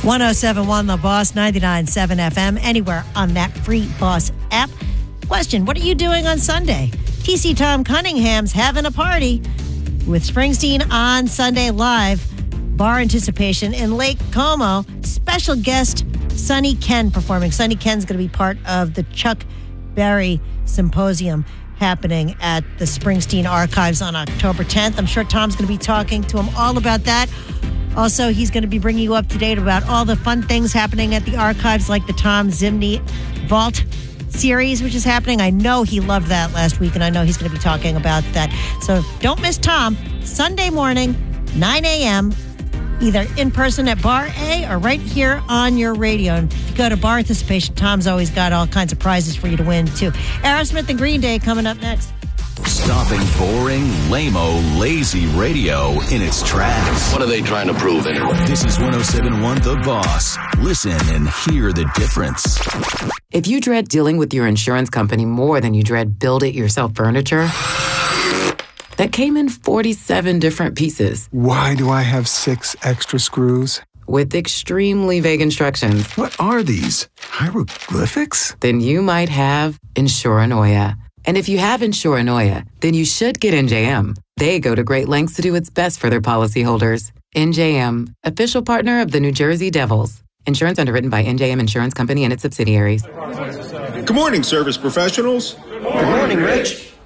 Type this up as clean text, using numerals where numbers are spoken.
1071 The Boss, 99.7 FM, anywhere on that free Boss app. Question, what are you doing on Sunday? TC Tom Cunningham's having a party with Springsteen on Sunday Live. Bar anticipation in Lake Como. Special guest Sonny Ken performing. Sonny Ken's going to be part of the Chuck Berry Symposium happening at the Springsteen Archives on October 10th. I'm sure Tom's going to be talking to him all about that. Also, he's going to be bringing you up to date about all the fun things happening at the archives, like the Tom Zimney Vault series, which is happening. I know he loved that last week, and I know he's going to be talking about that. So don't miss Tom, Sunday morning, 9 a.m., either in person at Bar A or right here on your radio. And if you go to Bar Anticipation, Tom's always got all kinds of prizes for you to win, too. Aerosmith and Green Day coming up next. Stopping boring, lame-o, lazy radio in its tracks. What are they trying to prove anyway? This is 107.1 The Boss. Listen and hear the difference. If you dread dealing with your insurance company more than you dread build-it-yourself furniture that came in 47 different pieces. Why do I have 6 extra screws? With extremely vague instructions. What are these? Hieroglyphics? Then you might have Insuranoia. And if you have Insuranoia, then you should get NJM. They go to great lengths to do what's best for their policyholders. NJM, official partner of the New Jersey Devils. Insurance underwritten by NJM Insurance Company and its subsidiaries. Good morning, service professionals. Good morning, Rich.